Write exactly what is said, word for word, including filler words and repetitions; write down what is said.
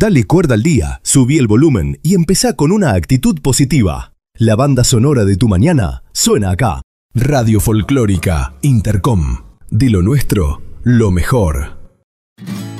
Dale cuerda al día, subí el volumen y empezá con una actitud positiva. La banda sonora de tu mañana suena acá. Radio Folclórica Intercom. De lo nuestro, lo mejor.